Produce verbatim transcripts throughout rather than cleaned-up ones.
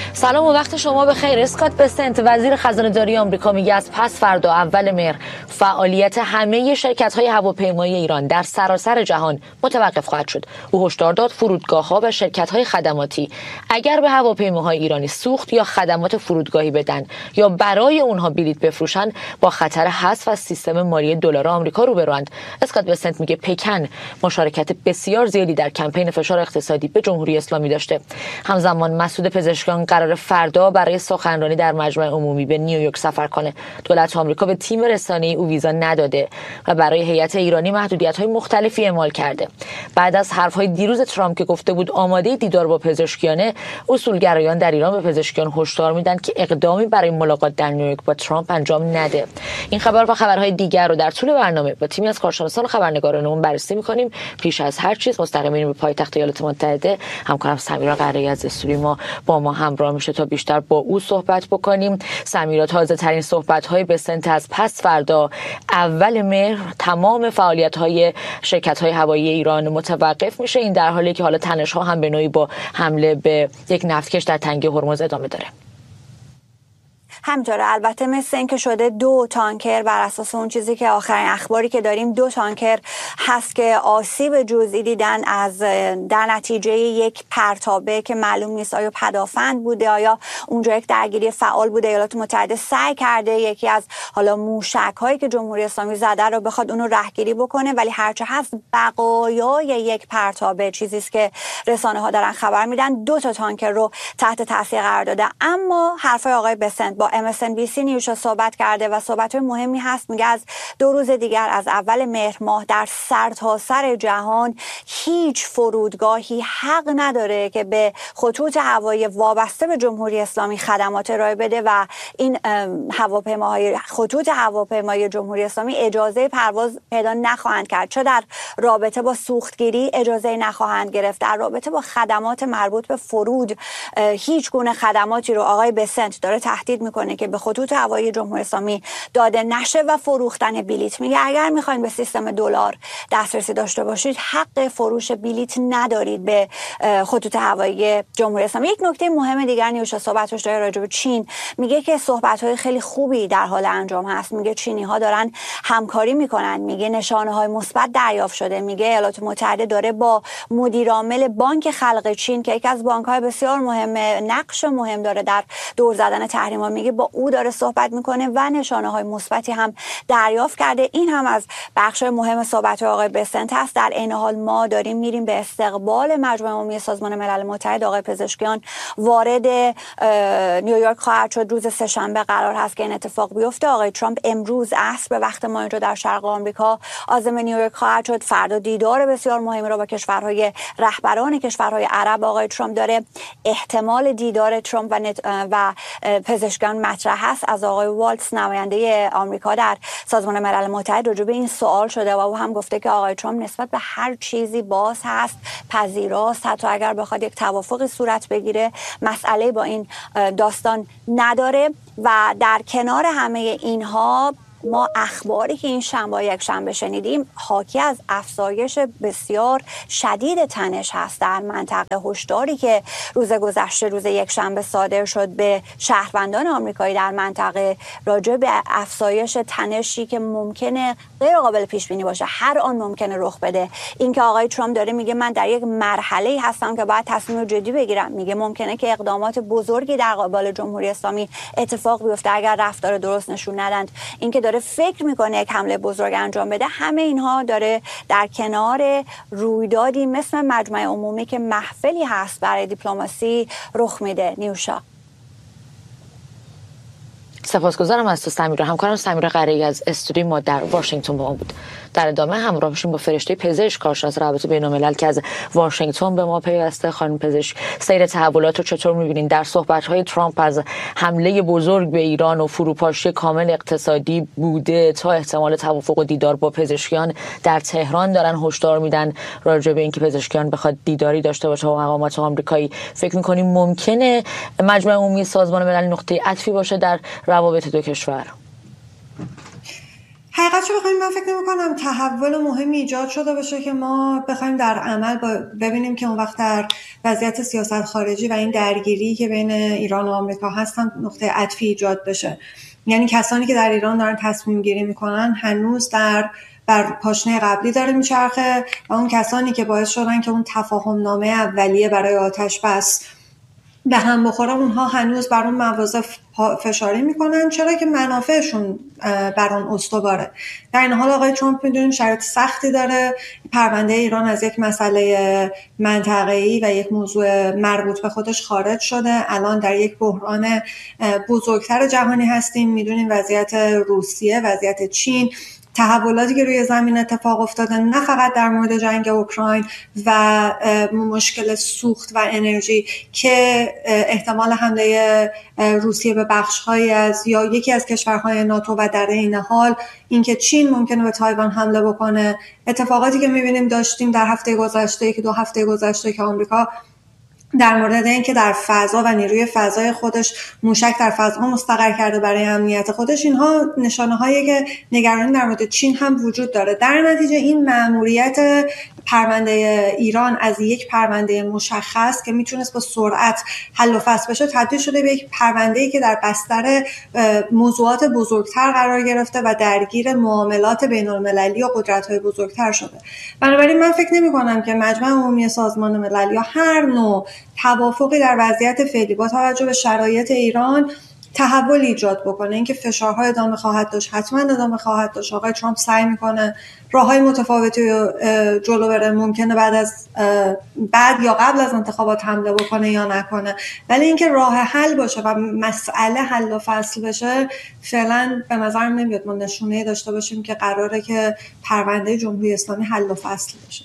سلام و وقت شما بخیر. اسکات بسنت وزیر خزانه داری آمریکا میگه از پس فردا اول مهر فعالیت همه شرکت‌های هواپیمایی ایران در سراسر جهان متوقف خواهد شد. او هشدار داد فرودگاه‌ها و شرکت‌های خدماتی اگر به هواپیماهای ایرانی سوخت یا خدمات فرودگاهی بدن یا برای اونها بلیط بفروشن با خطر حذف از سیستم مالی دلار آمریکا روبروند. اسکات بسنت میگه پکن مشارکت بسیار زیادی در کمپین فشار اقتصادی به جمهوری اسلامی داشته. همزمان مسعود پزشکیان قرار فردا برای سخنرانی در مجمع عمومی به نیویورک سفر کنه. دولت آمریکا به تیم رسانه‌ای او ویزا نداده و برای هیئت ایرانی محدودیت‌های مختلفی اعمال کرده. بعد از حرف‌های دیروز ترامپ که گفته بود آماده دیدار با پزشکیان، اصولگرایان در ایران به پزشکیان هشدار میدن که اقدامی برای ملاقات در نیویورک با ترامپ انجام نده. این خبر و خبرهای دیگر رو در طول برنامه با تیمی از کارشناسان و خبرنگارانمون بررسی می‌کنیم. پیش از هر چیز مستقیما به پایتخت ایالات متحده همکارم سمیرا قره‌ای از استودیو ما با ما همراه میشه تا بیشتر با او صحبت بکنیم. سمیرا، تازه ترین صحبت های بسنت از پس فردا اول مهر تمام فعالیت های شرکت های هوایی ایران متوقف میشه. این در حالی که حالا تنش ها هم به نوعی با حمله به یک نفتکش در تنگه هرمز ادامه داره. همینطوره، البته مثل این که شده دو تانکر بر اساس اون چیزی که آخرین اخباری که داریم دو تانکر هست که آسیب جزئی دیدن از در نتیجه یک پرتابه که معلوم نیست آیا پدافند بوده آیا اونجا یک درگیری فعال بوده. ایالات متحده سعی کرده یکی از حالا موشک هایی که جمهوری اسلامی زده رو بخواد اونو رهگیری بکنه، ولی هرچه هست بقایای یک پرتابه چیزی است که رسانه ها دارن خبر میدن. دو تا تانکر رو تحت تاثیر قرار داده. اما حرفای آقای بسنت با ام اس ان بی سی نیوز صحبت کرده و صحبت‌های مهمی هست. میگه از دو روز دیگر از اول مهر ماه در سرتاسر جهان هیچ فرودگاهی حق نداره که به خطوط هوایی وابسته به جمهوری اسلامی خدمات ارائه بده و این هواپیماهای خطوط هواپیمایی جمهوری اسلامی اجازه پرواز پیدا نخواهند کرد. چه در رابطه با سوختگیری اجازه نخواهند گرفت، در رابطه با خدمات مربوط به فرود هیچ گونه خدماتی رو آقای بسنت داره تهدید میکنه که به خطوط هوایی جمهوری اسلامی داده نشه و فروختن بلیط. میگه اگر میخواین به سیستم دلار دسترسی داشته باشید حق فروش بلیط ندارید به خطوط هوایی جمهوری اسلامی. یک نکته مهم دیگر نیوشا صحبتش داره راجع به چین. میگه که صحبت‌های خیلی خوبی در حال انجام هست. میگه چینی‌ها دارن همکاری میکنن. میگه نشانه‌های مثبت دریافت شده. میگه ایالات متحده داره با مدیر عامل بانک خلق چین که یکی از بانک‌های بسیار مهم نقش مهم داره در دور زدن تحریم‌ها، میگه با او داره صحبت میکنه و نشانه‌های مثبتی هم دریافت کرده. این هم از بخش مهم صحبت آقای بسنت هست. در این حال ما داریم میریم به استقبال مجمع عمومی سازمان ملل متحد. آقای پزشکیان وارد نیویورک خواهد شد. روز سه‌شنبه قرار هست که این اتفاق بیفته. آقای ترامپ امروز عصر به وقت ما اینجا در شرق آمریکا عازم نیویورک خواهد شد. فردا دیدار بسیار مهمی را با کشورهای رهبران کشورهای عرب آقای ترامپ داره. احتمال دیدار ترامپ و, نت... و پزشکیان مطرح هست. از آقای والتز نماینده آمریکا در سازمان ملل متحد راجع به این سوال شده و او هم گفته که آقای ترامپ نسبت به هر چیزی باز هست، پذیراست، حتی اگر بخواد یک توافقی صورت بگیره مسئله با این داستان نداره. و در کنار همه اینها ما اخباری که این شنبه یک شنبه شنیدیم حاکی از افزایش بسیار شدید تنش هست در منطقه. هشداری که روز گذشته روز یک شنبه صادر شد به شهروندان آمریکایی در منطقه راجع به افزایش تنشی که ممکنه غیر قابل پیش بینی باشه، هر آن ممکنه رخ بده. این که آقای ترامپ داره میگه من در یک مرحله‌ای هستم که باید تصمیم جدی بگیرم. میگه ممکنه که اقدامات بزرگی در قبال جمهوری اسلامی اتفاق بیفته اگر رفتار درست نشون ندند. این که داره فکر میکنه یک حمله بزرگ انجام بده. همه اینها داره در کنار رویدادی مثل مجمع عمومی که محفلی هست برای دیپلماسی رخ میده. نیوشا سپاسگزارم از تو سمیرا. همکارم سمیرا قره‌ای از استودیو ما در واشنگتن با ما بود. در ادامه همراه میشیم با فرشته پزشک کارشناس روابط بین‌الملل که از واشنگتن به ما پیوسته. خانم پزشک، سیر تحولات رو چطور می‌بینین؟ در صحبت‌های ترامپ از حمله بزرگ به ایران و فروپاشی کامل اقتصادی بوده تا احتمال توافق و دیدار با پزشکیان در تهران دارن هشدار میدن راجع به اینکه پزشکیان بخواد دیداری داشته باشه با مقامات آمریکایی. فکر می‌کنیم ممکنه مجمع عمومی سازمان ملل نقطه عطفی باشه در روابط دو کشور؟ حقیقتش بخوایم من فکر نمی‌کنم تحول مهمی ایجاد شده باشه که ما بخوایم در عمل ببینیم که اون وقت در وضعیت سیاست خارجی و این درگیری که بین ایران و آمریکا هستن نقطه عطفی ایجاد بشه. یعنی کسانی که در ایران دارن تصمیم گیری میکنن هنوز در بر پاشنه قبلی داره میچرخه و اون کسانی که باعث شدن که اون تفاهم نامه اولیه برای آتش بس به هم بخوره اونها هنوز بر اون مواضع فشاری میکنن، چرا که منافعشون بر اون استواره. در این حال آقای ترامپ میدونیم شرایط سختی داره، پرونده ایران از یک مسئله منطقه‌ای و یک موضوع مربوط به خودش خارج شده، الان در یک بحران بزرگتر جهانی هستیم، میدونیم وضعیت روسیه، وضعیت چین، تحولاتی که روی زمین اتفاق افتاده، نه فقط در مورد جنگ اوکراین و مشکل سوخت و انرژی که احتمال حمله روسیه به بخش‌هایی از یا یکی از کشورهای ناتو و در این حال اینکه چین ممکنه به تایوان حمله بکنه، اتفاقاتی که می‌بینیم داشتیم در هفته گذشته که دو هفته گذشته که آمریکا در مورد اینکه در فضا و نیروی فضای خودش موشک در فضا مستقر کرده برای امنیت خودش، اینها نشانه‌هایی که نگرانی در مورد چین هم وجود داره. در نتیجه این مأموریت پرونده ایران از یک پرونده مشخص که میتونست با سرعت حل و فصل بشه تبدیل شده به یک پرونده‌ای که در بستر موضوعات بزرگتر قرار گرفته و درگیر معاملات بین‌المللی و قدرت‌های بزرگتر شده. بنابراین من فکر نمی‌کنم که مجمع عمومی سازمان ملل یا هر نوع توافقی در وضعیت فعلی با توجه به شرایط ایران تحول ایجاد بکنه. اینکه فشارها ادامه خواهد داشت، حتما ادامه خواهد داشت. آقای ترامپ سعی میکنه راههای متفاوتی جلو بره، ممکنه بعد از بعد یا قبل از انتخابات حمله بکنه یا نکنه، ولی اینکه راه حل باشه و مسئله حل و فصل بشه فعلا به نظرم نمیاد ما نشونه داشته باشیم که قراره که پرونده جمهوری اسلامی حل و فصل بشه.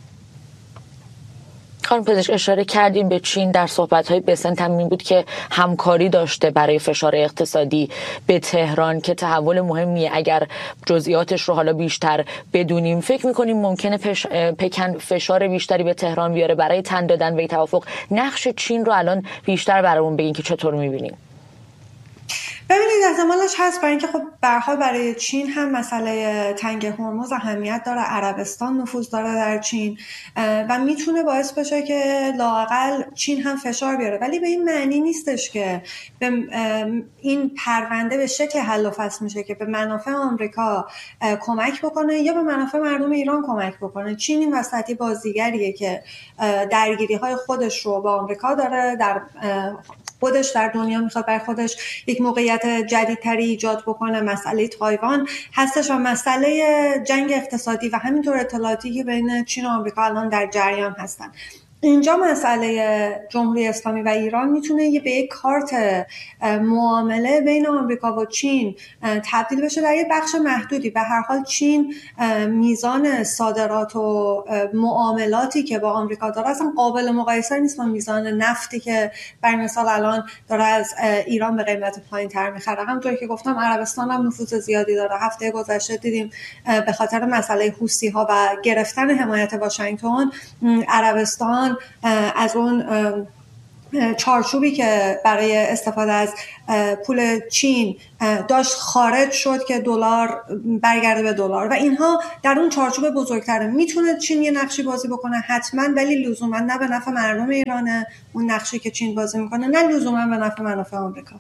خانم پزشک اشاره کردیم به چین در صحبت‌های بسنت هم این بود که همکاری داشته برای فشار اقتصادی به تهران که تحول مهمیه. اگر جزئیاتش رو حالا بیشتر بدونیم فکر می‌کنیم ممکنه پش... پکن فشار بیشتری به تهران بیاره برای تن دادن به توافق. نقش چین رو الان بیشتر برامون بگین که چطور می‌بینیم؟ ببینید احتمالش هست، برای اینکه خب به هر حال برای چین هم مسئله تنگ هرمز اهمیت داره، عربستان نفوذ داره در چین و میتونه باعث بشه که لااقل چین هم فشار بیاره، ولی به این معنی نیستش که به این پرونده به شکل حل و فصل میشه که به منافع آمریکا کمک بکنه یا به منافع مردم ایران کمک بکنه. چین این وسطی بازیگریه که درگیری‌های خودش رو با آمریکا داره، در خودش در دنیا میخواد برای خودش یک موقعیت جدیدتری ایجاد بکنه. مسئله تایوان هستش و مسئله جنگ اقتصادی و همینطور اطلاعاتی که بین چین و آمریکا الان در جریان هستن. اینجا مسئله جمهوری اسلامی و ایران میتونه به یک کارت معامله بین آمریکا و چین تبدیل بشه در یک بخش محدودی. به هر حال چین میزان صادرات و معاملاتی که با آمریکا داره اصلا قابل مقایسه نیست با میزان نفتی که برای مثال الان داره از ایران به قیمت پایین تر میخره. همونطور که گفتم عربستان هم نفوذ زیادی داره. هفته گذشته دیدیم به خاطر مسئله حوثی ها و گرفتن حمایت واشنگتن، عربستان از اون چارچوبی که برای استفاده از پول چین داشت خارج شد که دلار برگرده به دلار و اینها در اون چارچوب بزرگتره. میتونه چین یه نقشی بازی بکنه حتما، ولی لزوما نه به نفع مردم ایرانه اون نقشی که چین بازی میکنه، نه لزوما به نفع منافع آمریکا.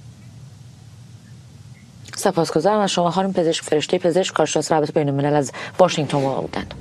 سپاسگزارم از شما خانم پزشک، فرشته پزشک، کارشناس روابط بین‌الملل از واشنگتن بودند.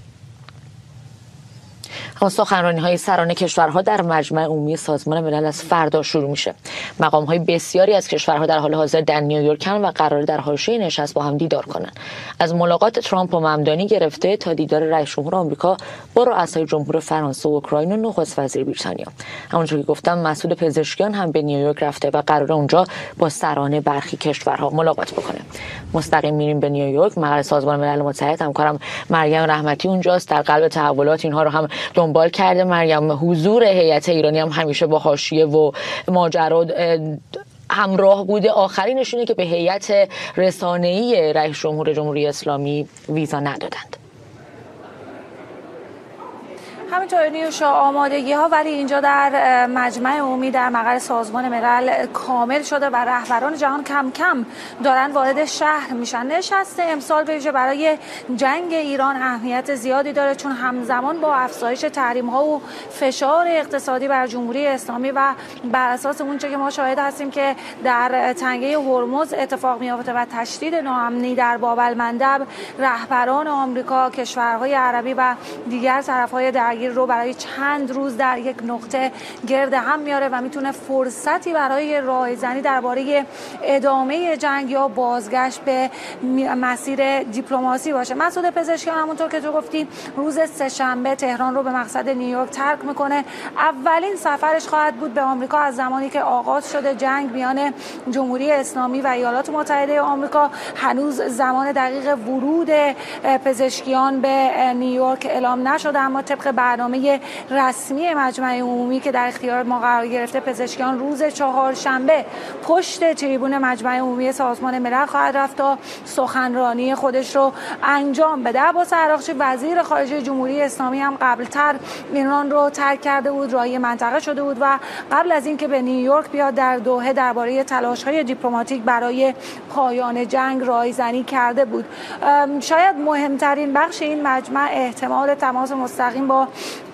سخنرانی‌های سران کشورها در مجمع عمومی سازمان ملل از فردا شروع میشه. مقام‌های بسیاری از کشورها در حال حاضر در نیویورک و قرار در حاشیه نشست با هم دیدار کنند. از ملاقات ترامپ و ممدانی گرفته تا دیدار رئیس جمهور آمریکا با رؤسای جمهور فرانسه و اوکراین و نخست وزیر بریتانیا. همونجوری که گفتم مسئول پزشکیان هم به نیویورک رفته و قرار اونجا با سران برخی کشورها ملاقات بکنه. مستقیم میریم به نیویورک. مقر سازمان ملل متحد. همکارم مریم رحمتی اونجاست در قلب تحولات. اینها رو هم دنبال کرده. مریم، حضور هیئت ایرانی هم همیشه با حاشیه و ماجرا همراه بوده. آخرینش اینه که به هیئت رسانه‌ای رئیس جمهور جمهوری اسلامی ویزا ندادند. همینطور نیوشا آمادگی ها ولی اینجا در مجمع عمومی در مقر سازمان ملل کامل شده و رهبران جهان کم کم دارن وارد شهر میشن. نشست امسال به ویژه برای جنگ ایران اهمیت زیادی داره، چون همزمان با افزایش تحریم ها و فشار اقتصادی بر جمهوری اسلامی و بر اساس اونچه که ما شاهد هستیم که در تنگه هرمز اتفاق میافته و تشدید ناامنی در باب المندب، رهبران آمریکا، کشورهای عربی و دیگر طرفهای درگیر رو برای چند روز در یک نقطه گرد هم میاره و میتونه فرصتی برای راهزنی درباره ادامه جنگ یا بازگشت به مسیر دیپلماسی باشه. مسعود پزشکیان همونطور که تو گفتی روز سه‌شنبه تهران رو به مقصد نیویورک ترک میکنه. اولین سفرش خواهد بود به آمریکا از زمانی که آغاز شده جنگ میان جمهوری اسلامی و ایالات متحده آمریکا. هنوز زمان دقیق ورود پزشکیان به نیویورک اعلام نشده، اما طبق برنامه رسمی مجمع عمومی که در اختیار ما قرار گرفته، پزشکیان روز چهارشنبه پشت تریبون مجمع عمومی سازمان ملل خواهد رفت تا سخنرانی خودش رو انجام بده. عباس عراقچی وزیر خارجه جمهوری اسلامی هم قبلتر ایران رو ترک کرده بود، راهی منطقه شده بود و قبل از اینکه به نیویورک بیاد در دوحه درباره تلاش‌های دیپلماتیک برای پایان جنگ راهزنی کرده بود. شاید مهمترین بخش این مجمع احتمال تماس مستقیم با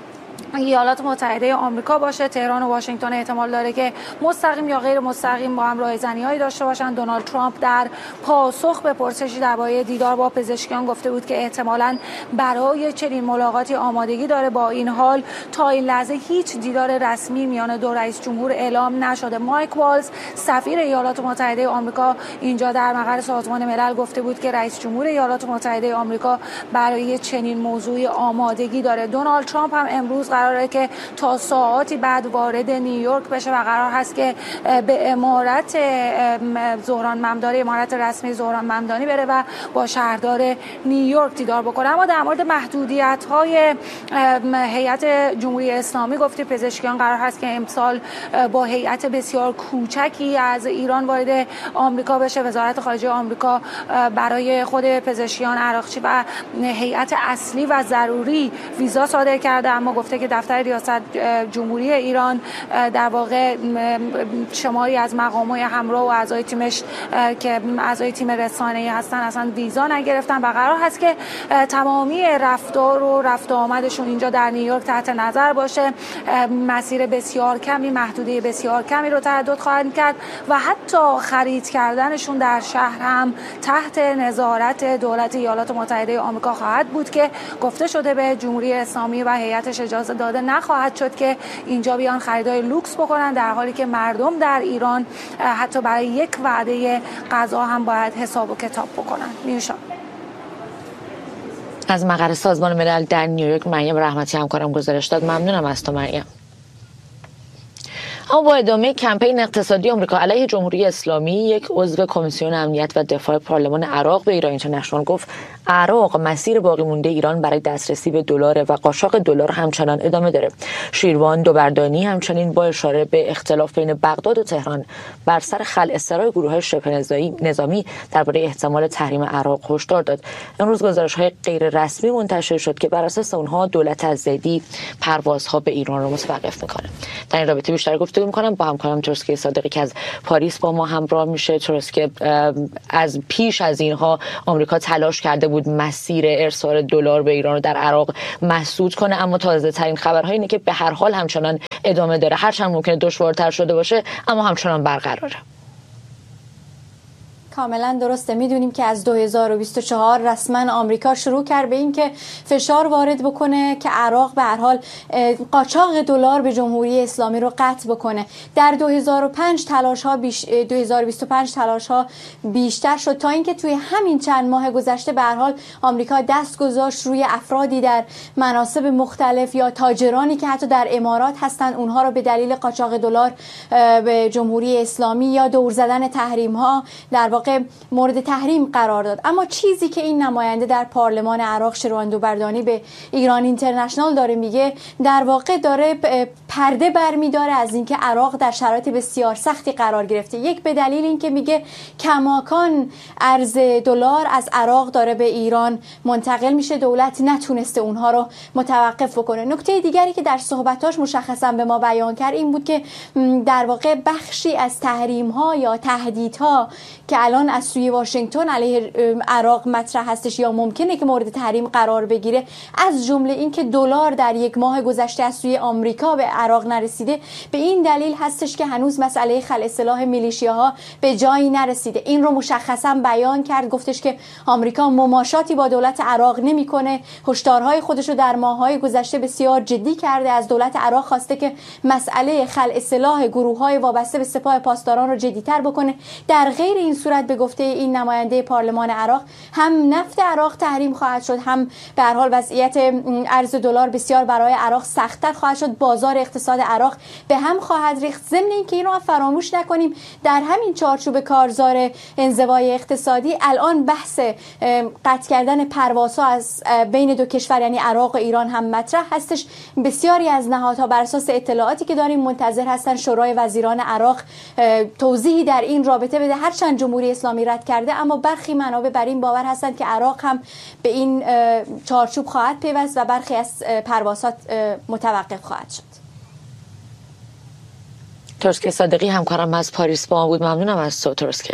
ایالات متحده آمریکا باشه. تهران و واشنگتن احتمال داره که مستقیم یا غیر مستقیم با هم راهزنی‌هایی داشته باشن. دونالد ترامپ در پاسخ به پرسشی درباره دیدار با پزشکیان گفته بود که احتمالاً برای چنین ملاقاتی آمادگی داره. با این حال تا این لحظه هیچ دیدار رسمی میان دو رئیس جمهور اعلام نشده. مایک والز سفیر ایالات متحده آمریکا اینجا در مقر سازمان ملل گفته بود که رئیس جمهور ایالات متحده آمریکا برای چنین موضوعی آمادگی داره. دونالد ترامپ هم امروز قراره که تا ساعاتی بعد وارد نیویورک بشه و قرار هست که به امارت زهران ممدانی، امارت رسمی زهران ممدانی بره و با شهردار نیویورک دیدار بکنه. اما در مورد محدودیت‌های هیئت جمهوری اسلامی گفته پزشکیان قرار هست که امسال با هیئت بسیار کوچکی از ایران وارد آمریکا بشه. وزارت خارجه آمریکا برای خود پزشکیان عراقچی و هیئت اصلی و ضروری ویزا صادر کرده، اما گفته که دفتر ریاست جمهوری ایران در واقع شماری از مقامات همراه و اعضای تیمش که اعضای تیم رسانه‌ای هستن اصلا ویزا نگرفتن و قرار هست که تمامی رفتار و رفت و آمدشون اینجا در نیویورک تحت نظر باشه. مسیر بسیار کمی، محدوده بسیار کمی رو تردد خواهند کرد و حتی خرید کردنشون در شهر هم تحت نظارت دولت ایالات متحده آمریکا خواهد بود که گفته شده به جمهوری اسلامی و هیئتش اجازه داده نخواهد شد که اینجا بیان خریدای لوکس بکنن، در حالی که مردم در ایران حتی برای یک وعده غذا هم باید حساب و کتاب بکنن. نیوشا از مقر سازمان ملل در نیویورک مریم رحمتی همکارم گزارش داد. ممنونم از تو مریم. اما با ادامه کمپین اقتصادی آمریکا علیه جمهوری اسلامی، یک عضو کمیسیون امنیت و دفاع پارلمان عراق به ایران اینترنشنال گفت عراق مسیر باقی مونده ایران برای دسترسی به دلار و قاچاق دلار همچنان ادامه داره. شیروان دوبردانی همچنین با اشاره به اختلاف بین بغداد و تهران بر سر خلع سرای گروه‌های شبه نظامی درباره احتمال تحریم عراق هشدار داد. امروز گزارش‌های غیر رسمی منتشر شد که بر اساس اونها دولت الزیدی پروازها به ایران رو متوقف می‌کنه. در این رابطه بیشتر گفتگو می‌کنم با همکارم ترسکی صادقی که از پاریس با ما همراه میشه. ترسکی، از پیش از اینها آمریکا تلاش کرده بود مسیر ارسال دلار به ایران رو در عراق مسدود کنه، اما تازه ترین خبرها اینه که به هر حال همچنان ادامه داره. هرچند ممکنه دشوارتر شده باشه اما همچنان برقراره. کاملا درسته. میدونیم که از دو هزار و بیست و چهار رسما آمریکا شروع کرد به این که فشار وارد بکنه که عراق به هر حال قاچاق دلار به جمهوری اسلامی رو قطع بکنه. در دو هزار و پنج تلاش ها بیش... دو هزار و بیست و پنج تلاش ها بیشتر شد تا اینکه توی همین چند ماه گذشته به هر حال آمریکا دست گذاشت روی افرادی در مناصب مختلف یا تاجرانی که حتی در امارات هستن، اونها رو به دلیل قاچاق دلار به جمهوری اسلامی یا دور زدن تحریم ها در واقع واقع مورد تحریم قرار داد. اما چیزی که این نماینده در پارلمان عراق شروان دوبردانی به ایران اینترنشنال داره میگه، در واقع داره پرده برمیداره از اینکه عراق در شرایط بسیار سختی قرار گرفته. یک به دلیل اینکه میگه کماکان ارز دلار از عراق داره به ایران منتقل میشه، دولت نتونسته اونها رو متوقف بکنه. نکته دیگری که در صحبتاش مشخصا به ما بیان کرد این بود که در واقع بخشی از تحریم ها یا تهدیدها که الان از سوی واشنگتن علیه عراق مطرح هستش یا ممکنه که مورد تحریم قرار بگیره، از جمله این که دلار در یک ماه گذشته از سوی آمریکا به عراق نرسیده، به این دلیل هستش که هنوز مسئله خلع سلاح میلیشیاها به جایی نرسیده. این رو مشخصا بیان کرد، گفتش که آمریکا مماشاتی با دولت عراق نمیکنه، هشدارهای خودش رو در ماه‌های گذشته بسیار جدی کرده، از دولت عراق خواسته که مسئله خلع سلاح گروه‌های وابسته به سپاه پاسداران رو جدی‌تر بکنه. در غیر این صورت به گفته این نماینده پارلمان عراق هم نفت عراق تحریم خواهد شد، هم به هر حال وضعیت ارز دلار بسیار برای عراق سخت‌تر خواهد شد، بازار اقتصاد عراق به هم خواهد ریخت. ضمن اینکه اینو هم فراموش نکنیم در همین چارچوب کارزار انزوای اقتصادی الان بحث قطع کردن پروازها از بین دو کشور یعنی عراق و ایران هم مطرح هستش. بسیاری از نهادها بر اساس اطلاعاتی که داریم منتظر هستن شورای وزیران عراق توضیحی در این رابطه بده، هرچند جمهوری اسلامی رد کرده، اما برخی منابع بر این باور هستند که عراق هم به این چارچوب خواهد پیوست و برخی از پروازها متوقف خواهد شد. ترسکه صادقی همکارم از پاریس با ما بود. ممنونم از تو ترسکه.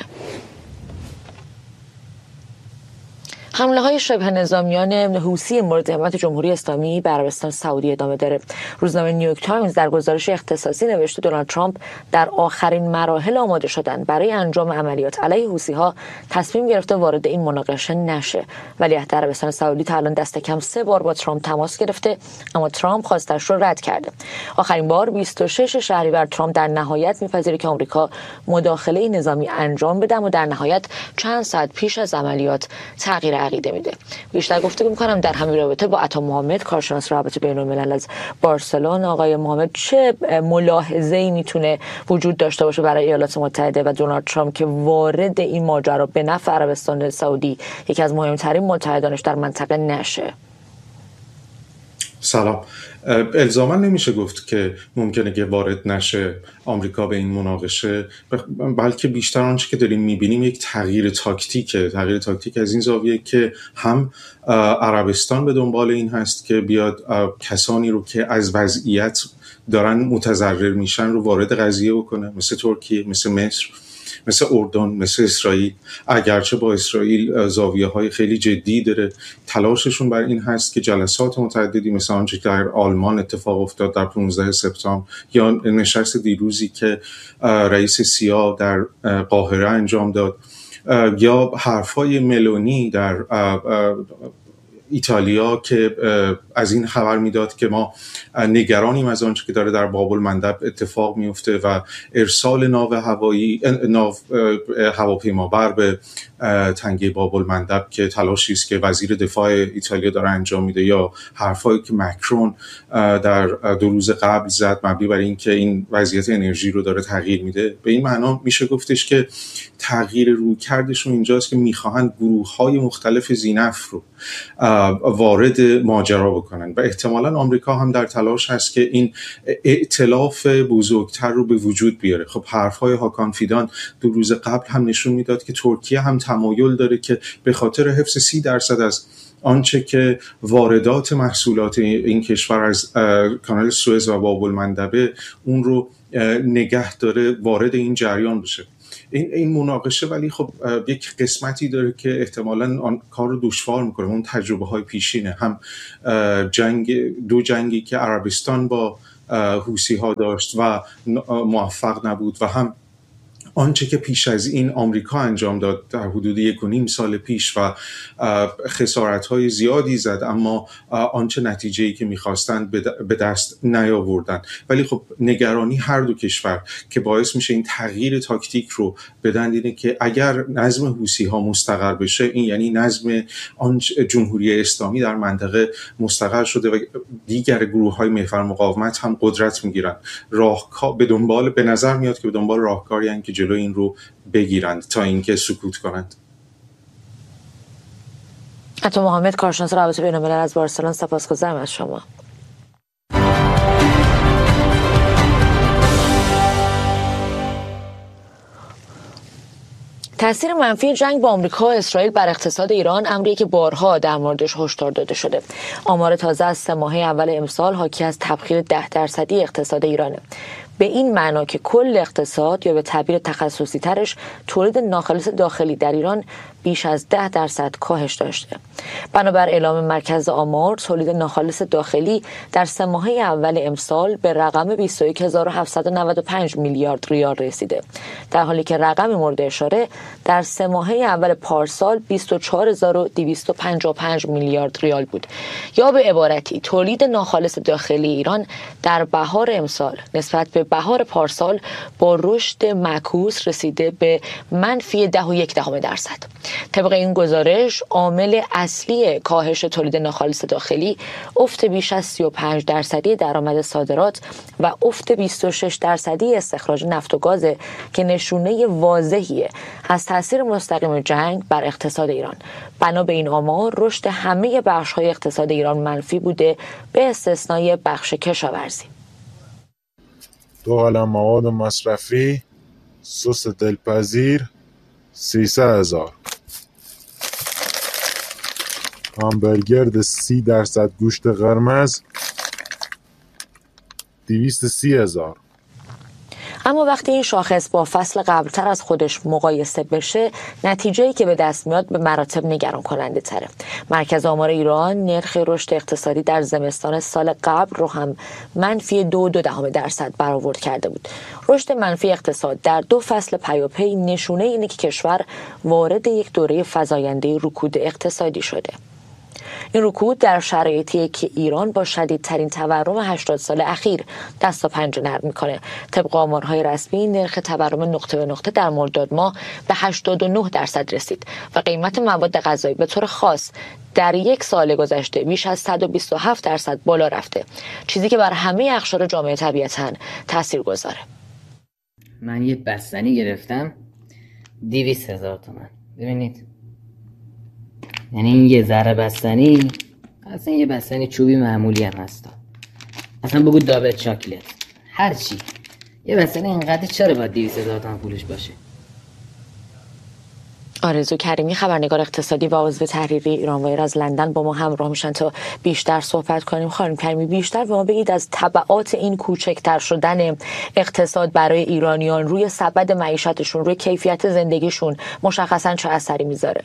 حمله های شبه نظامیان حوثی مورد حمایت جمهوری اسلامی به عربستان سعودی ادامه داره. روزنامه نیویورک تایمز در گزارش اختصاصی نوشته دونالد ترامپ در آخرین مراحل آماده شدن برای انجام عملیات علیه حوثی ها تصمیم گرفته وارد این مناقشه نشه. ولیعهد عربستان سعودی تا الان دست کم سه بار با ترامپ تماس گرفته، اما ترامپ خواستش رو رد کرده. آخرین بار بیست و شش شهریور ترامپ در نهایت میپذیره که آمریکا مداخله نظامی انجام بده، و در نهایت چند ساعت پیش از عملیات تغییر عقیده میده. بیشتر گفتگو میکنم در همین رابطه با عطا محمد، کارشناس روابط بین الملل از بارسلون. آقای محمد، چه ملاحظه‌ای میتونه وجود داشته باشه برای ایالات متحده و دونالد ترامپ که وارد این ماجرا به نفع عربستان سعودی، یکی از مهمترین متحدانش در منطقه، نشه؟ سلام. الزاما نمیشه گفت که ممکنه که وارد نشه آمریکا به این مناقشه، بلکه بیشتر آنچه که داریم میبینیم یک تغییر تاکتیکه. تغییر تاکتیک از این زاویه که هم عربستان به دنبال این هست که بیاد کسانی رو که از وضعیت دارن متضرر میشن رو وارد قضیه بکنه، مثل ترکیه، مثل مصر، مثل اردن، مثل اسرائیل. اگرچه با اسرائیل زاویه‌های خیلی جدی داره، تلاششون بر این هست که جلسات متعددی مثل آنچه که در آلمان اتفاق افتاد در پانزده سپتامبر یا نشست دیروزی که رئیس سیا در قاهره انجام داد یا حرفای ملونی در ایتالیا که از این خبر میداد که ما نگرانیم از آنچه که داره در باب المندب اتفاق میفته و ارسال ناو هوایی ناو هواپیمابر به تنگه باب المندب که تلاشی است که وزیر دفاع ایتالیا داره انجام میده، یا حرفایی که مکرون در دو روز قبل زد مبنی بر این که این وضعیت انرژی رو داره تغییر میده. به این معنا میشه گفتش که تغییر رویکردشون اینجاست که میخواهند گروه‌های مختلف ذی‌نفع رو وارد ماجرا بکنن و احتمالاً آمریکا هم در تلاش هست که این ائتلاف بزرگتر رو به وجود بیاره. خب حرفهای هاکان فیدان دو روز قبل هم نشون میداد که ترکیه هم تمایل داره که به خاطر حفظ سی درصد از آنچه که واردات محصولات این کشور از کانال سوئز و باب المندب اون رو نگه داره وارد این جریان بشه. این این مناقشه ولی خب یک قسمتی داره که احتمالاً آن کار رو دشوار میکنه. اون تجربه های پیشینه، هم جنگ دو جنگی که عربستان با حوثی ها داشت و موفق نبود و هم آنچه که پیش از این آمریکا انجام داد در حدود یک و نیم سال پیش و خسارت‌های زیادی زد، اما آنچه نتیجه‌ای که می‌خواستند به دست نیاوردن. ولی خب نگرانی هر دو کشور که باعث میشه این تغییر تاکتیک رو بدن اینه که اگر نظم حوثی‌ها مستقر بشه، این یعنی نظم آن جمهوری اسلامی در منطقه مستقر شده و دیگر گروه‌های محور مقاومت هم قدرت می‌گیرن. راهکار به دنبال به نظر میاد که به دنبال راهکاری هستند که جلو این رو بگیرند تا اینکه سکوت کنند. عطا محمد، کارشناس روابط بین‌الملل از بارسلون، سپاسگزارم از شما. تأثیر منفی جنگ با آمریکا و اسرائیل بر اقتصاد ایران امری که بارها در موردش هشدار داده شده. آمار تازه از سه ماهه اول امسال حاکی از تبخیر ده درصدی اقتصاد ایرانه. به این معنا که کل اقتصاد یا به تعبیر تخصصی ترش تولید ناخالص داخلی در ایران بیش از ده درصد کاهش داشته. بنابر اعلام مرکز آمار، تولید ناخالص داخلی در سه ماهه اول امسال به رقم بیست و یک هزار و هفتصد و نود و پنج میلیارد ریال رسیده، در حالی که رقم مورد اشاره در سه ماهه اول پارسال بیست و چهار هزار و دویست و پنجاه و پنج میلیارد ریال بود. یا به عبارتی تولید ناخالص داخلی ایران در بهار امسال نسبت به بهار پارسال با رشد معکوس رسیده به منفی ده و یک دهم درصد. طبق این گزارش عامل اصلی کاهش تولید ناخالص داخلی افت بیش از سی و پنج درصدی درآمد صادرات و افت بیست و شش درصدی استخراج نفت و گاز که نشونه واضحیه از تاثیر مستقیم جنگ بر اقتصاد ایران. بنا به این آمار رشد همه بخش‌های اقتصاد ایران منفی بوده به استثنای بخش کشاورزی. دو عالم مواد مصرفی، سس دلپذیر سیصد هزار، همبرگر سی درصد گوشت قرمز دویست و سی هزار. اما وقتی این شاخص با فصل قبلتر از خودش مقایسه بشه، نتیجه‌ای که به دست میاد به مراتب نگران کننده تره. مرکز آمار ایران نرخ رشد اقتصادی در زمستان سال قبل رو هم منفی دو و دو دهم درصد برآورد کرده بود. رشد منفی اقتصاد در دو فصل پیاپی نشونه اینه که کشور وارد یک دوره فزاینده رکود اقتصادی شده. این رکود در شرایطی که ایران با شدیدترین تورم هشتاد سال اخیر دست و پنجه نرم میکنه. طبق آمارهای رسمی نرخ تورم نقطه به نقطه در مرداد ماه به هشتاد و نه درصد رسید و قیمت مواد غذایی به طور خاص در یک سال گذشته بیش از صد و بیست و هفت درصد بالا رفته، چیزی که بر همه اقشار جامعه طبیعتاً تأثیر گذاره. من یه بستنی گرفتم دویست هزار تومان. ببینید، یعنی این یه ذره بستنی، اصلا یه بستنی چوبی معمولی هم هست، اصلا بگو دابل چاکلت هر چی، یه بستنی اینقدر چرا باید دویست هزار تومان پولش باشه؟ آرزو کریمی، خبرنگار اقتصادی و عضو تحریری ایرانوایر از لندن با ما همراه میشن تا بیشتر صحبت کنیم. خانم کریمی، بیشتر به ما بگید از تبعات این کوچکتر شدن اقتصاد برای ایرانیان روی سبد معیشتشون، روی کیفیت زندگیشون مشخصا چه اثری میذاره؟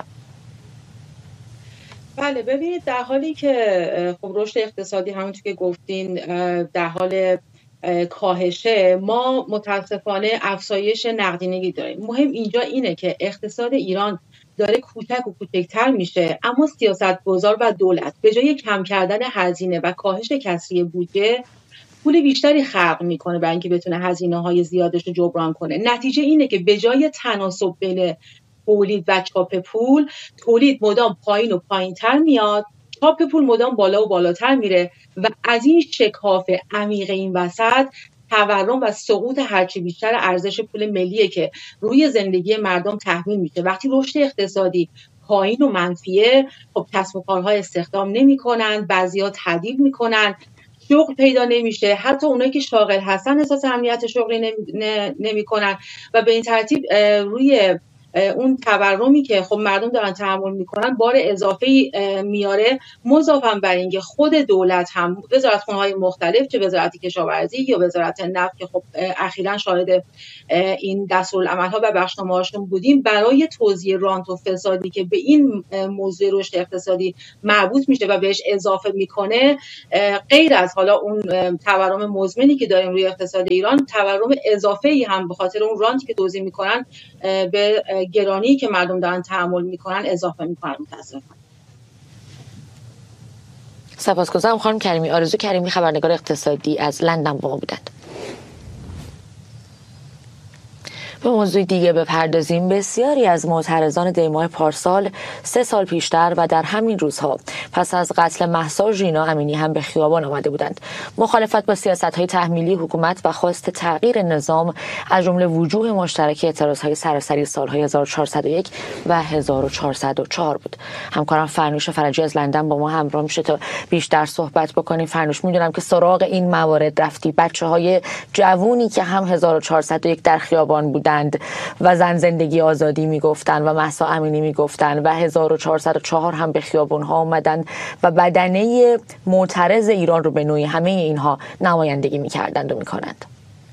بله، ببینید، در حالی که خب رشد اقتصادی همونطور که گفتین در حال کاهشه، ما متاسفانه افزایش نقدینگی داریم. مهم اینجا اینه که اقتصاد ایران داره کوچک و کوچکتر میشه، اما سیاستگزار و دولت به جای کم کردن هزینه و کاهش کسری بودجه پول بیشتری خلق میکنه برای اینکه بتونه هزینه‌های زیادش رو جبران کنه. نتیجه اینه که به جای تناسب بین تولید و چاپ پول، تولید مدام پایین و پایین‌تر میاد، چاپ پول مدام بالا و بالاتر میره و از این شکاف عمیق این وسط تورم و سقوط هرچی بیشتر ارزش پول ملیه که روی زندگی مردم تحمیل میشه. وقتی رشد اقتصادی پایین و منفیه، خب کسب و کارها استخدام نمی‌کنن، بعضیا تعدیل میکنن، شغل پیدا نمیشه، حتی اونایی که شاغل هستن احساس امنیت شغلی نمی‌کنن و به این ترتیب روی اون تورمی که خب مردم دارن تحمل میکنن بار اضافه میاره. مضافاً بر اینکه خود دولت هم وزارتخونه‌های مختلف، چه وزارت کشاورزی یا وزارت نفت که خب اخیراً شاهد این دستورالعمل‌ها و بخشنامه‌هاشون بودیم، برای توزیع رانت و فسادی که به این موضوع رشد اقتصادی مربوط میشه و بهش اضافه میکنه، غیر از حالا اون تورم مزمنی که داریم روی اقتصاد ایران، تورم اضافه‌ای هم به خاطر اون رانتی که توزیع میکنن به گرانی که مردم دارن تحمل میکنن اضافه میکنن. متاسفم. سپاسگزارم خانم کریمی. آرزو کریمی، خبرنگار اقتصادی از لندن با ما بودند. به موضوع دیگه بپردازیم. بسیاری از معترضان دیماه پارسال سه سال پیشتر و در همین روزها پس از قتل مهسا ژینا امینی هم به خیابان آمده بودند. مخالفت با سیاست‌های تحمیلی حکومت و خواست تغییر نظام از جمله وجوه مشترک اعتراض‌های سراسری سال‌های هزار و چهارصد و یک و هزار و چهارصد و چهار بود. همکارم فرنوش فرجی از لندن با ما همراه میشه تا بیشتر صحبت بکنیم. فرنوش، میدونم که سراغ این موارد رفتی. بچه‌های جوونی که هم هزار و چهارصد و یک در خیابان بودند و زن زندگی آزادی میگفتن و مهسا امینی میگفتن و هزار و چهارصد و چهار هم به خیابان‌ها آمدن و بدنه معترض ایران رو به نوعی همه اینها نمایندگی میکردند و میکنند.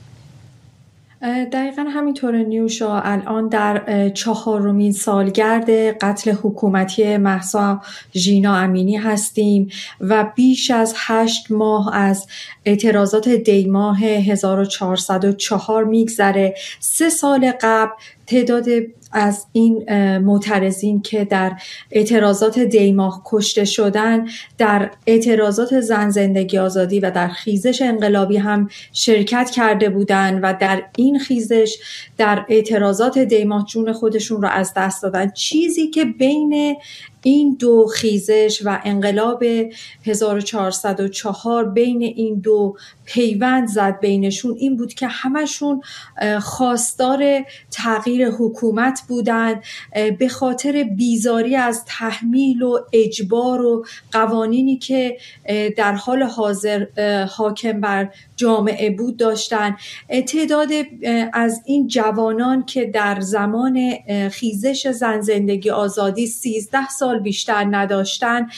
دقیقا همینطور نیوشا. الان در چهارمین سالگرد قتل حکومتی مهسا ژینا امینی هستیم و بیش از هشت ماه از اعتراضات دیماه هزار و چهارصد و چهار میگذره. سه سال قبل تعداد از این معترضین که در اعتراضات دیماه کشته شدن در اعتراضات زن زندگی آزادی و در خیزش انقلابی هم شرکت کرده بودند و در این خیزش در اعتراضات دیماه جون خودشون رو از دست دادن. چیزی که بین این دو خیزش و انقلاب هزار و چهارصد و چهار بین این دو پیوند زد بینشون این بود که همشون خواستار تغییر حکومت بودند به خاطر بیزاری از تحمیل و اجبار و قوانینی که در حال حاضر حاکم بر جامعه بود داشتن. تعداد از این جوانان که در زمان خیزش زن زندگی آزادی سیزده سال بیشتر نداشتن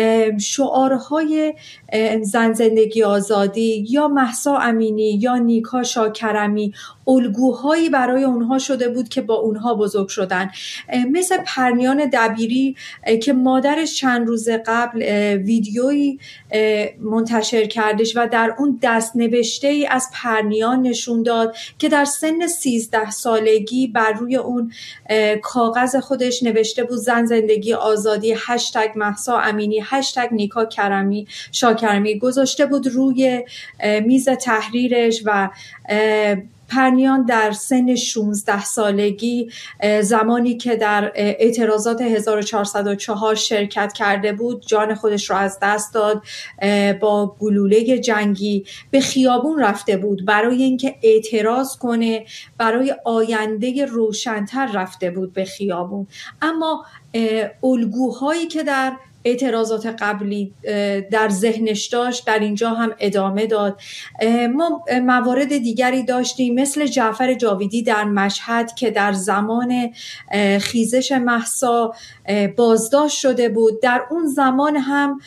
شعارهای زن زندگی آزادی یا مهسا امینی یا نیکا شاکرمی الگوهایی برای اونها شده بود که با اونها بزرگ شدن. مثل پرنیان دبیری که مادرش چند روز قبل ویدیویی منتشر کردش و در اون دست نوشته ای از پرنیان نشون داد که در سن سیزده سالگی بر روی اون کاغذ خودش نوشته بود زن زندگی آزادی، هشتگ مهسا امینی، هشتگ نیکا کرمی شاکرمی گذاشته بود روی میز تحریرش. و پرنیان در سن شانزده سالگی زمانی که در اعتراضات هزار و چهارصد و چهار شرکت کرده بود جان خودش را از دست داد. با گلوله جنگی به خیابون رفته بود برای اینکه اعتراض کنه، برای آینده روشن‌تر رفته بود به خیابون. اما الگوهایی که در اعتراضات قبلی در ذهنش داشت در اینجا هم ادامه داد. ما موارد دیگری داشتیم مثل جعفر جاویدی در مشهد که در زمان خیزش مهسا بازداشت شده بود. در اون زمان هم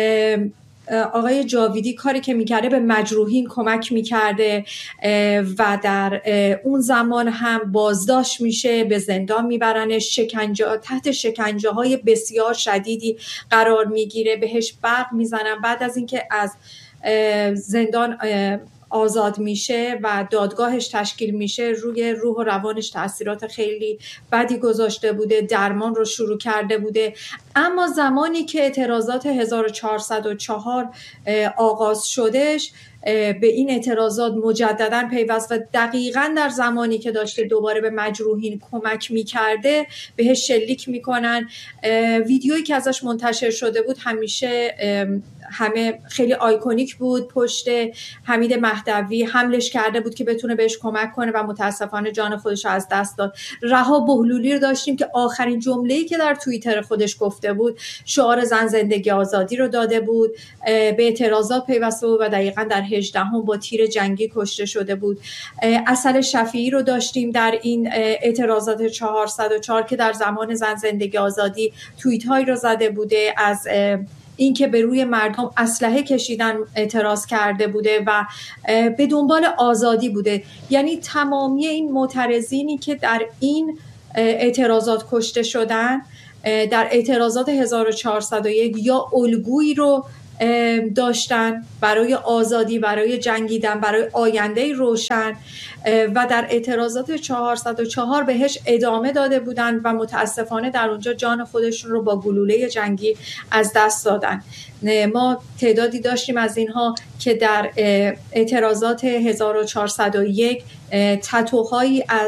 آقای جاویدی کاری که میکرده به مجروحین کمک میکرده و در اون زمان هم بازداشت میشه، به زندان میبرنش، شکنجه تحت شکنجه های بسیار شدیدی قرار میگیره، بهش برق میزنن. بعد از اینکه از زندان آزاد میشه و دادگاهش تشکیل میشه روی روح و روانش تأثیرات خیلی بدی گذاشته بوده، درمان رو شروع کرده بوده. اما زمانی که اعتراضات هزار و چهارصد و چهار آغاز شدش به این اعتراضات مجددا پیوست و دقیقاً در زمانی که داشته دوباره به مجروحین کمک میکرده بهش شلیک میکنن. ویدیویی که ازش منتشر شده بود همیشه همه خیلی آیکونیک بود. پشت حمید مهدوی حملش کرده بود که بتونه بهش کمک کنه و متاسفانه جان خودش رو از دست داد. رها بهلولی رو داشتیم که آخرین جمله‌ای که در توییتر خودش گفته بود شعار زن زندگی آزادی رو داده بود، به اعتراضات پیوسته بود و دقیقاً در هجدهم با تیر جنگی کشته شده بود. عسل شفیعی رو داشتیم در این اعتراضات چهارصد و چهار که در زمان زن زندگی آزادی توییت هایی رو زده بوده از این که به روی مردم اسلحه کشیدن اعتراض کرده بوده و به دنبال آزادی بوده. یعنی تمامی این معترضینی که در این اعتراضات کشته شدن در اعتراضات هزار و چهارصد و یک یا الگویی رو داشتن برای آزادی، برای جنگیدن، برای آینده روشن و در اعتراضات چهارصد و چهار بهش ادامه داده بودند و متاسفانه در اونجا جان خودشون رو با گلوله جنگی از دست دادن. ما تعدادی داشتیم از اینها که در اعتراضات هزار و چهارصد و یک تتوهایی از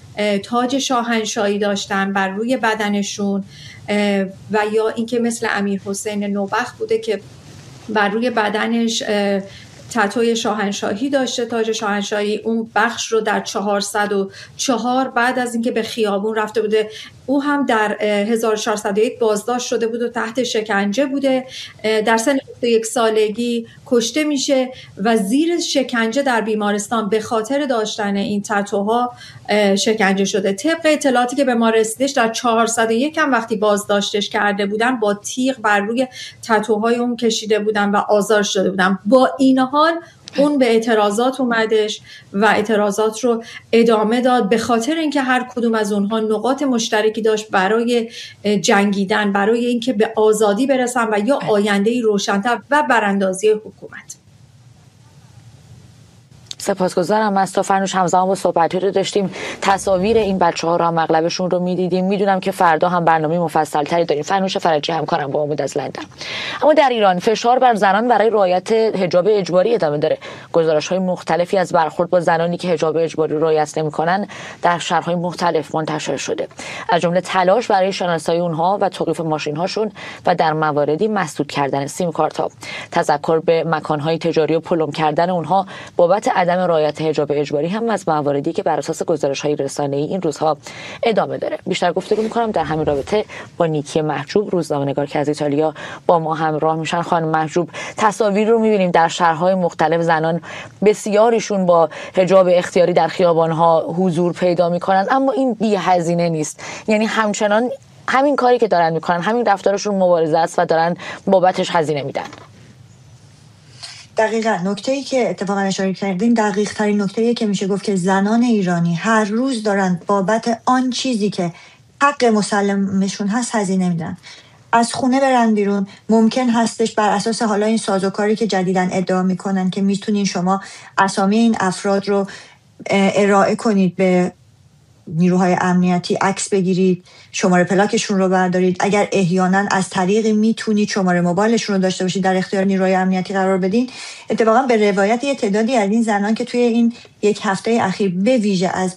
تاج شاهنشاهی داشتن بر روی بدنشون و یا اینکه مثل امیر حسین نوبخت بوده که بر روی بدنش تتوی شاهنشاهی داشته، تاج شاهنشاهی. اون بخش رو در چهارصد و چهار بعد از اینکه به خیابون رفته بوده، او هم در هزار و چهارصد و یک بازداشت شده بود و تحت شکنجه بوده. در سن یک سالگی کشته میشه و زیر شکنجه در بیمارستان به خاطر داشتن این تتوها شکنجه شده. طبق اطلاعاتی که به ما رسیدش در چهارصد و یک هم وقتی بازداشتش کرده بودن با تیغ بر روی تتوهای اون کشیده بودن و آزارش داده بودن. با این حال اون به اعتراضات اومدش و اعتراضات رو ادامه داد، به خاطر اینکه هر کدوم از اونها نقاط مشترکی داشت برای جنگیدن، برای اینکه به آزادی برسن و یا آینده‌ای روشن‌تر و براندازی حکومت. سپاسگزارم از تو فرنوش. همزمان با صحبتی رو داشتیم، تصاویر این بچه‌ها رو هم اغلبشون رو می‌دیدیم. میدونم که فردا هم برنامه مفصل‌تری داریم. فرنوش فرجی همکارم با ما بود از لندن. اما در ایران فشار بر زنان برای رعایت حجاب اجباری ادامه داره. گزارش‌های مختلفی از برخورد با زنانی که حجاب اجباری رعایت نمی‌کنن در شهرهای مختلف منتشر شده، از جمله تلاش برای شناسایی اونها و توقیف ماشین‌هاشون و در مواردی مسدود کردن سیم کارت‌ها، تذکر به مکان‌های تجاری و پلم کردن اونها بابت عدم رعایت حجاب اجباری هم از مواردی که بر اساس گزارش‌های رسانه‌ای این روزها ادامه داره. بیشتر گفتگو می‌کنم در همین رابطه با نیکی محجوب، روزنامه‌نگار که از ایتالیا با ما همراه میشن. خانم محجوب، تصاویر رو می‌بینیم در شهرهای مختلف، زنان بسیاریشون با حجاب اختیاری در خیابان‌ها حضور پیدا می‌کنن، اما این بی هزینه نیست. یعنی همچنان همین کاری که دارن می‌کنن، همین رفتارشون مبارزه است و دارن بابتش هزینه میدن. دقیقاً نکته‌ای که اتفاقا اشاره کردیم دقیق ترین نکته‌ای که میشه گفت که زنان ایرانی هر روز دارن بابت آن چیزی که حق مسلمشون هست هزینه میدن. از خونه برن بیرون، ممکن هستش بر اساس حالا این سازوکاری که جدیداً ادعا میکنن که میتونین شما اسامی این افراد رو ارائه کنید به نیروهای امنیتی، عکس بگیرید، شماره پلاکشون رو بردارید، اگر احیانا از طریقی میتونید شماره موبایلشون رو داشته باشید در اختیار نیروهای امنیتی قرار بدین. اتفاقا به روایت یه تعدادی از این زنان که توی این یک هفته اخیر به ویژه از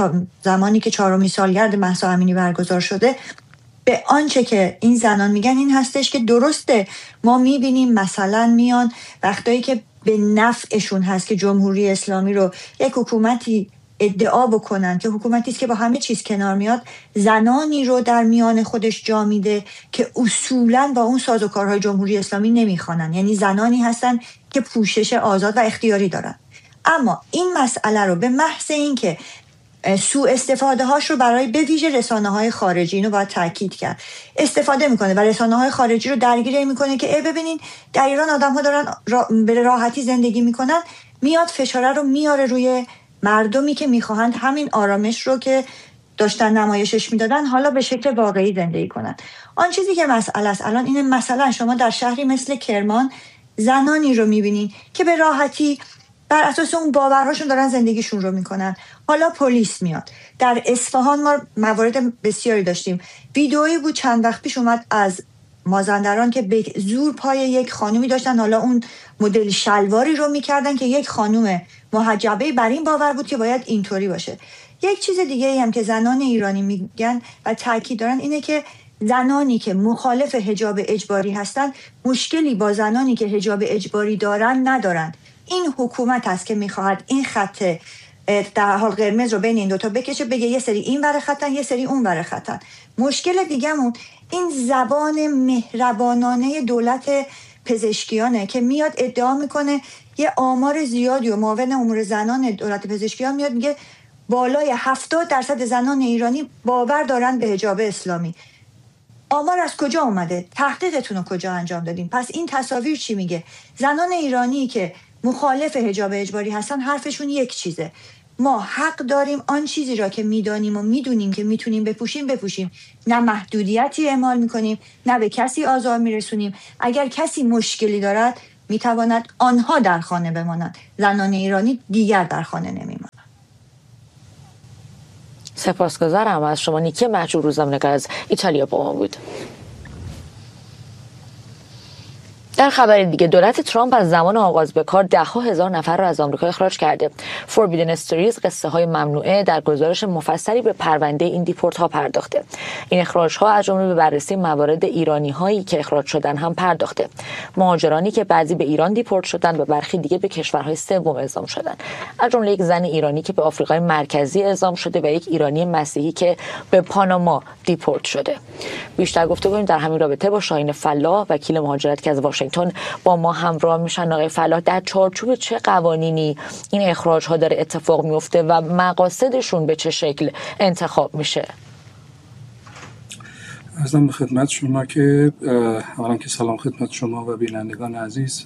زمانی که چهارمین سالگرد مهسا امینی برگزار شده، به آنچه که این زنان میگن این هستش که درسته ما میبینیم مثلا میان وقتایی که به نفعشون هست که جمهوری اسلامی رو یک حکومتی ادعا بکنن که حکومتی است که با همه چیز کنار میاد، زنانی رو در میان خودش جا میده که اصولاً با اون سازوکارهای جمهوری اسلامی نمیخوانن، یعنی زنانی هستن که پوشش آزاد و اختیاری دارن. اما این مسئله رو به محض این که سوء استفاده هاش رو برای به ویژه رسانه های خارجی، اینو باید تاکید کرد، استفاده میکنه و رسانه های خارجی رو درگیر میکنه که ای ببینین در ایران آدم ها دارن را به راحتی زندگی میکنن، میاد فشاره رو میاره روی مردمی که میخواهند همین آرامش رو که داشتن نمایشش میدادن حالا به شکل واقعی زندگی کنن. آن چیزی که مسئله است الان اینه، مثلا شما در شهری مثل کرمان زنانی رو میبینین که به راحتی بر اساس اون باورهاشون دارن زندگیشون رو میکنن. حالا پلیس میاد. در اصفهان ما موارد بسیاری داشتیم. ویدئویی بود چند وقت پیش اومد از مازندران که به زور پای یک خانومی داشتن، حالا اون مدل شلواری رو میکردن که یک خانوم محجبه بر این باور بود که باید اینطوری باشه. یک چیز دیگه ای هم که زنان ایرانی میگن و تاکید دارن اینه که زنانی که مخالف حجاب اجباری هستن مشکلی با زنانی که حجاب اجباری دارن ندارن. این حکومت است که میخواهد این خط در حال قرمز رو بین این دوتا بکشه، بگه یه سری این ور خطن یه سری اون ور خطن. مشکل دیگه‌مون این زبان مهربانانه دولت پزشکیانه که میاد ادعا میکنه یه آمار زیادی و معاون امور زنان دولت پزشکیان میاد میگه بالای هفتاد درصد زنان ایرانی باور دارن به حجاب اسلامی. آمار از کجا اومده؟ تحقیقتون رو کجا انجام دادین؟ پس این تصاویر چی میگه؟ زنان ایرانی که مخالف حجاب اجباری هستن حرفشون یک چیزه: ما حق داریم آن چیزی را که میدانیم و میدونیم که میتونیم بپوشیم بپوشیم، نه محدودیتی اعمال میکنیم نه به کسی آزار میرسونیم. اگر کسی مشکلی دارد میتواند آنها در خانه بمانند، زنان ایرانی دیگر در خانه نمیمانند. سپاسگزارم از شما. نیکی محجوب، روزنامه‌نگار از ایتالیا با ما بود. در در خبر دیگه دولت ترامپ از زمان آغاز به کار ده ها هزار نفر را از آمریکا اخراج کرده. فوربیدن استوریز قصه های ممنوعه در گزارش مفصلی به پرونده این دیپورت ها پرداخته. این اخراج ها از جمله به بررسی موارد ایرانی هایی که اخراج شدن هم پرداخته. مهاجرانی که بعضی به ایران دیپورت شدن و برخی دیگه به کشورهای سوم اعزام شدن. از جمله یک زن ایرانی که به آفریقای مرکزی اعزام شده و یک ایرانی مسیحی که به پاناما دیپورت شده. بیشتر گفتگو در همین رابطه با شاهین فلاح وکیل مهاجرت که از واشنگتن با ما همراه میشن. آقای فلاح، در چارچوب چه قوانینی این اخراج ها داره اتفاق میفته و مقاصدشون به چه شکل انتخاب میشه؟ عرضم به خدمت شما که اولا که سلام خدمت شما و بینندگان عزیز.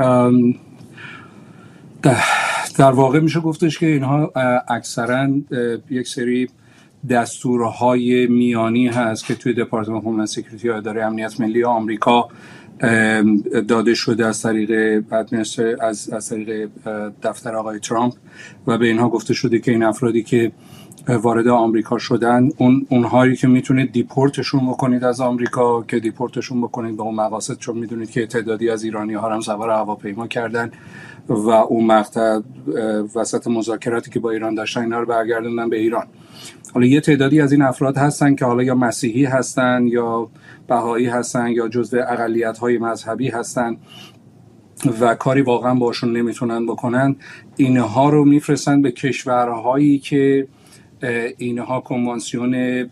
در واقع میشه گفتش که اینها اکثرا یک سری دستورهای میانی هست که توی دپارتمان هوملند سکیوریتی یا اداره امنیت ملی آمریکا داده شده از طریق از از طریق دفتر آقای ترامپ و به اینها گفته شده که این افرادی که وارد آمریکا شدن اون اونهایی که میتونید دیپورتشون بکنید از آمریکا که دیپورتشون بکنید به اون مقاصد، چون میدونید که تعدادی از ایرانی‌ها هم سوار هواپیما کردن و اون مقطع وسط مذاکراتی که با ایران داشتن اینا رو برگردوندن به ایران. حالا یه تعدادی از این افراد هستن که حالا یا مسیحی هستن یا بهایی هستن یا جزو اقلیت‌های مذهبی هستن و کاری واقعا باشون نمیتونن بکنن. اینها رو میفرستن به کشورهایی که اینها کنوانسیون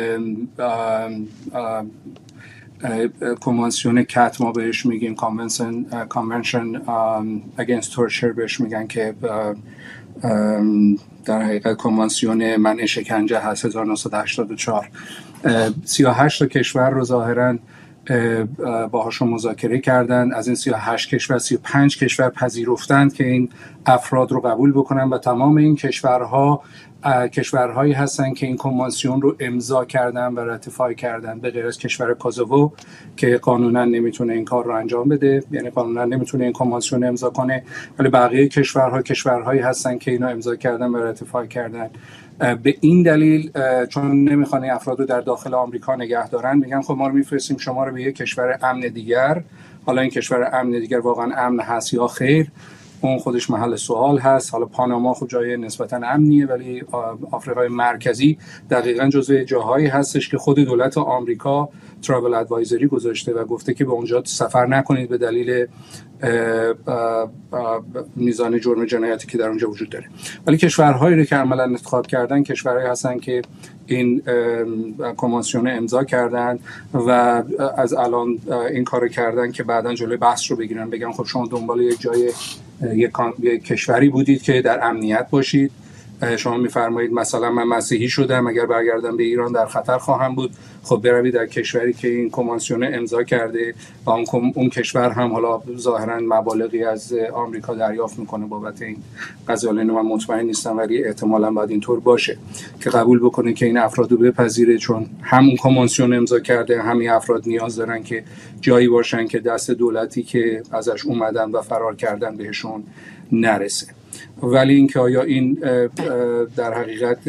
کنوانسیون کت ما بهش میگیم کنونشن کنونشن اگینست تورچر بهش میگن که در حقیقت کنوانسیون منع شکنجه هست هزار و نهصد و هشتاد و چهار. سی و هشت تا کشور رو ظاهراً باهاشون مذاکره کردن. از این سی و هشت کشور سی و پنج کشور پذیرفتند که این افراد رو قبول بکنن و تمام این کشورها کشورهایی هستن که این کنوانسیون رو امضا کردن و راتیفای کردن، به غیر از کشور کوزوو که قانونا نمیتونه این کار رو انجام بده، یعنی قانونا نمیتونه این کنوانسیون امضا کنه، ولی بقیه کشورها کشورهایی هستن که اینا امضا کردن و راتیفای کردن. به این دلیل چون نمیخوان افراد رو در داخل آمریکا نگه دارن، میگن خب ما رو میفرستیم شما رو به یک کشور امن دیگر. حالا این کشور امن دیگر واقعا امن هست یا خیر، اون خودش محل سوال هست. حالا پاناما خب جای نسبتا امنیه، ولی آفریقای مرکزی دقیقاً جزو جاهایی هستش که خود دولت آمریکا ترافل ادوایزری گذاشته و گفته که به اونجا سفر نکنید به دلیل میزان جرم جنایتی که در اونجا وجود داره. ولی کشورهایی رو که عملاً انتخاب کردن کشورهایی هستن که این کنوانسیون امضا کردن و از الان این کارو کردن که بعداً جلوی بحث رو بگیرن، بگن خب شما دنبال یک جای یک, یک کشوری بودید که در امنیت باشید. شما میفرمایید مثلا من مسیحی شدم، اگر برگردم به ایران در خطر خواهم بود. خب بروید در کشوری که این کنوانسیون امضا کرده و اون, اون کشور هم حالا ظاهرا مبالغی از آمریکا دریافت میکنه بابت این قضیه. من مطمئن نیستم ولی احتمالاً باید اینطور باشه که قبول بکنه که این افراد رو بپذیره، چون همون کنوانسیون امضا کرده. همین افراد نیاز دارن که جایی باشن که دست دولتی که ازش اومدن و فرار کردن بهشون نرسه. ولی اینکه آیا این در حقیقت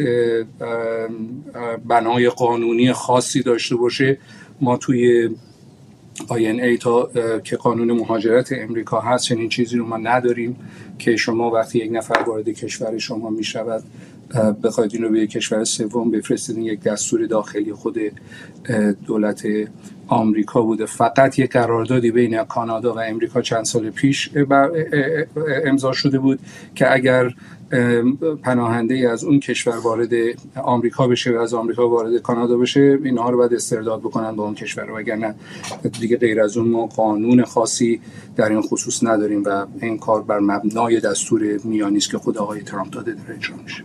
بنای قانونی خاصی داشته باشه، ما توی آی ان ای تا که قانون مهاجرت امریکا هست چنین چیزی رو ما نداریم که شما وقتی یک نفر وارد کشور شما میشود بخواید این رو به یک کشور سوم بفرستید. یک دستور داخلی خود دولت آمریکا بوده. فقط یک قراردادی بین کانادا و امریکا چند سال پیش امضا شده بود که اگر پناهنده از اون کشور وارد آمریکا بشه و از آمریکا وارد کانادا بشه، اینها رو باید استرداد بکنن با اون کشور، وگرنه دیگه غیر از اون ما قانون خاصی در این خصوص نداریم و این کار بر مبنای دستور میانی است که خود آقای ترامپ داده داره اجرا میشه.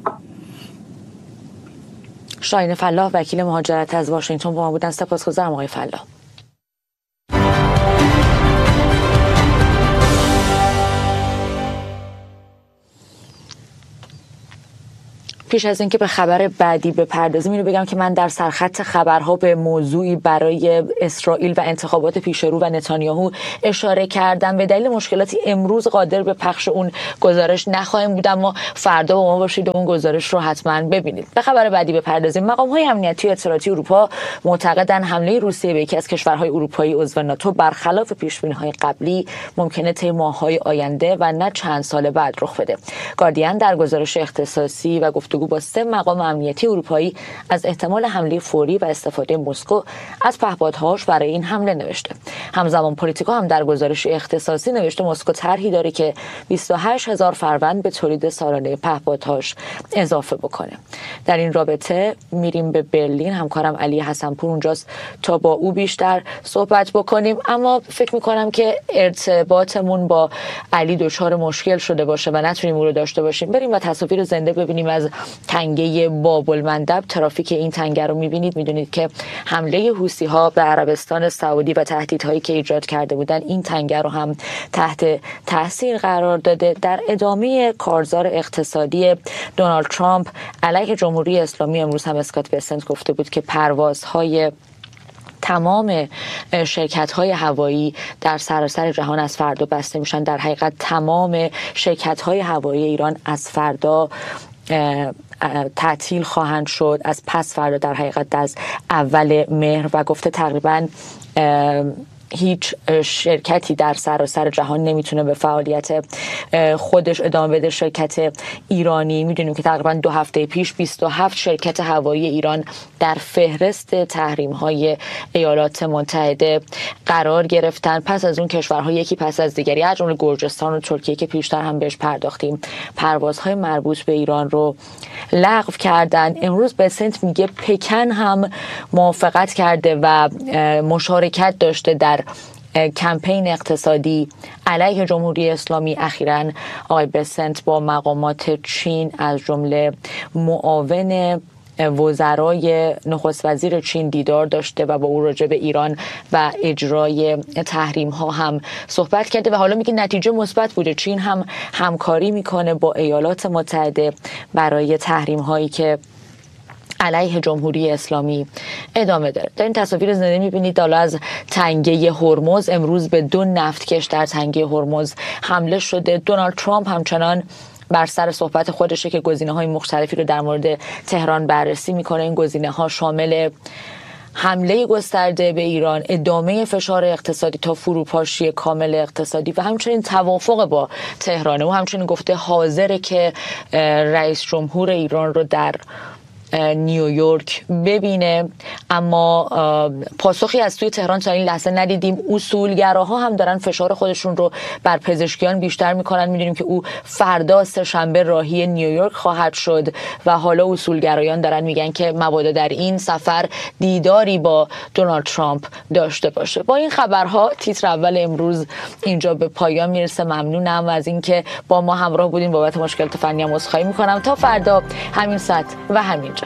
شاهین فلاح وکیل مهاجرت از واشنگتن با ما بودن. سپاسگزارم آقای فلاح. پیش از اینکه به خبر بعدی بپردازیم اینو بگم که من در سرخط خبرها به موضوعی برای اسرائیل و انتخابات پیش رو و نتانیاهو اشاره کردم. به دلیل مشکلاتی امروز قادر به پخش اون گزارش نخواهیم بود، اما فردا با ما باشید و اون گزارش رو حتما ببینید. به خبر بعدی بپردازیم. مقام‌های امنیتی و اطلاعاتی اروپا معتقدند حمله روسیه به یکی از کشورهای اروپایی عضو ناتو برخلاف پیش‌بینی‌های قبلی ممکنه طی ماه‌های آینده و نه چند سال بعد رخ بده. گاردین در گزارش اختصاصی و گفتگو با سه مقام امنیتی اروپایی از احتمال حمله فوری و استفاده مسکو از پهپادهاش برای این حمله نوشته. همزمان پلیتیکو هم در گزارش اختصاصی نوشته مسکو طرحی داره که بیست و هشت هزار فروند به تولید سالانه پهپادهاش اضافه بکنه. در این رابطه میریم به برلین. همکارم علی حسنپور اونجاست تا با او بیشتر صحبت بکنیم، اما فکر میکنم که ارتباطمون با علی دچار مشکل شده باشه و نتونیم او رو داشته باشیم. بریم و تصاویر زنده ببینیم از تنگه باب المندب. ترافیک این تنگه رو میبینید. میدونید که حمله حوثی ها به عربستان سعودی و تهدیدهایی که ایجاد کرده بودن این تنگه رو هم تحت تاثیر قرار داده. در ادامه کارزار اقتصادی دونالد ترامپ علیه جمهوری اسلامی امروز هم اسکات بسنت گفته بود که پروازهای تمام شرکت‌های هوایی در سراسر جهان از فردا بسته میشن. در حقیقت تمام شرکت‌های هوایی ایران از فردا تعطیل خواهند شد، از پس فردا در حقیقت از اول مهر، و گفته تقریباً هیچ شرکتی در سراسر جهان نمیتونه به فعالیت خودش ادامه بده. شرکت ایرانی میدونیم که تقریبا دو هفته پیش بیست و هفت شرکت هوایی ایران در فهرست تحریم‌های ایالات متحده قرار گرفتن. پس از اون کشورها یکی پس از دیگری از جمله گرجستان و ترکیه که پیشتر هم بهش پرداختیم پروازهای مربوط به ایران رو لغو کردن. امروز بسنت میگه پکن هم موافقت کرده و مشارکت داشته در کمپین اقتصادی علیه جمهوری اسلامی. اخیراً آقای بسنت با مقامات چین از جمله معاون وزرای نخست وزیر چین دیدار داشته و با او راجع به ایران و اجرای تحریم ها هم صحبت کرده و حالا میگه نتیجه مثبت بوده. چین هم همکاری میکنه با ایالات متحده برای تحریم هایی که علیه جمهوری اسلامی ادامه داره. در این تصاویر زنده میبینید حالا از تنگه هرمز امروز به دو نفتکش در تنگه هرمز حمله شده. دونالد ترامپ همچنان بر سر صحبت خودشه که گزینه‌های مختلفی رو در مورد تهران بررسی میکنه. این گزینه‌ها شامل حمله گسترده به ایران، ادامه فشار اقتصادی تا فروپاشی کامل اقتصادی و همچنین توافق با تهران. و همچنین گفته حاضره که رئیس جمهور ایران رو در نیویورک ببینه، اما پاسخی از توی تهران تا این لحظه ندیدیم. اصولگراها هم دارن فشار خودشون رو بر پزشکیان بیشتر میکنن. میدونیم که او فردا سه‌شنبه راهی نیویورک خواهد شد و حالا اصولگرایان دارن میگن که مبادا در این سفر دیداری با دونالد ترامپ داشته باشه. با این خبرها تیتر اول امروز اینجا به پایان میرسه. ممنونم از اینکه با ما همراه بودین. بابت مشکلات فنی هم عذرخواهی میکنم. تا فردا همین ساعت و همین جا.